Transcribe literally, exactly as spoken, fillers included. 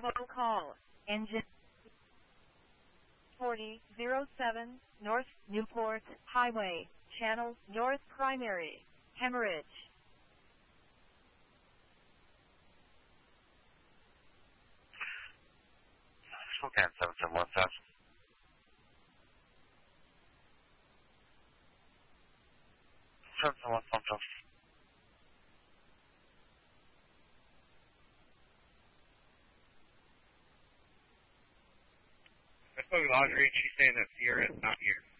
Bravo call. Engine forty oh seven, North Newport Highway, Channel North Primary, Hemorrhage. Spokane seven seven one seven. seven seven one seven. I spoke with Audrey, and she's saying that Sierra is not here.